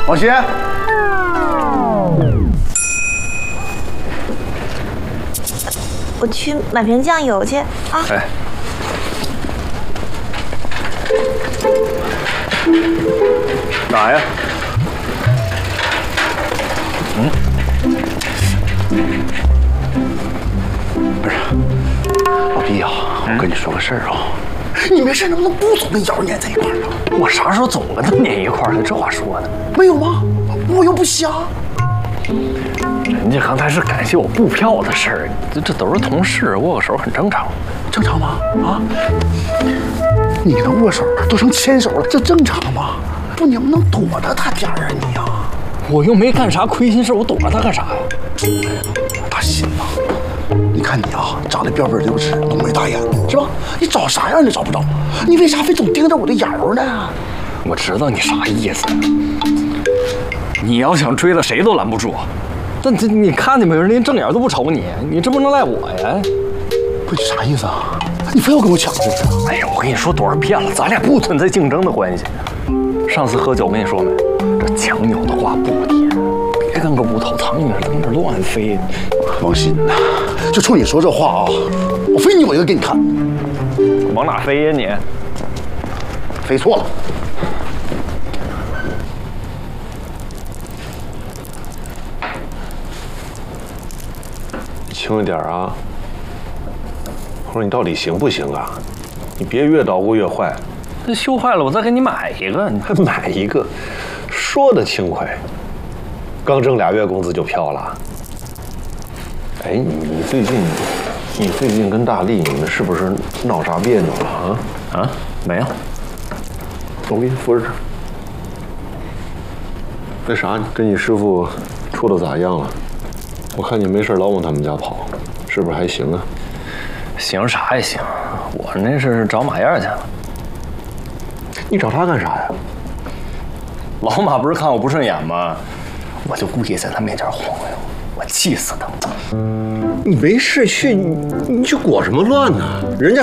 王鑫， 我去买瓶酱油去啊。 哎，哪呀？不是，老毕呀，我跟你说个事儿啊，你没事能不能不总跟瑶粘在一块儿啊？ 我啥时候总跟他粘一块儿了？这话说的， 没有吗？我又不瞎。 人家刚才是感谢我布票的事儿，这都是同事，握个手很正常， 正常吗？啊，你跟他握手都成牵手了，这正常吗？不，你能不能躲着他点儿啊你呀？ 我又没干啥亏心事，我躲着他干啥呀？ 大鑫呐，你看你啊，长得标标溜直，浓眉大眼的，是吧？你找啥样你找不着，你为啥非总盯着我的瑶呢？ 我知道你啥意思，你要想追了谁都拦不住。但这你看见没有，人连正眼都不瞅你，你这不能赖我呀！ 不是啥意思啊？你非要跟我抢是不是？ 哎呀，我跟你说多少遍了，咱俩不存在竞争的关系。上次喝酒跟你说没，这强扭的话不甜，别跟个无头苍蝇似的跟这乱飞。 王鑫呐，就冲你说这话啊，我非扭一个给你看。 往哪飞呀你？ 飞错了。 轻一点啊！我说你到底行不行啊？你别越捣鼓越坏。 这修坏了，我再给你买一个。 还买一个，说的轻快。刚挣2月工资就飘了。哎，你最近跟大力你们是不是闹啥别扭了啊？ 啊，没有。 我给你扶着。那啥，跟你师傅处的咋样了？我看你没事老往他们家跑，是不是还行啊？ 行啥也行，我那是找马燕去了。 你找他干啥呀？ 老马不是看我不顺眼吗？我就故意在他面前晃悠，我气死他。 你没事去，你去裹什么乱呢？人家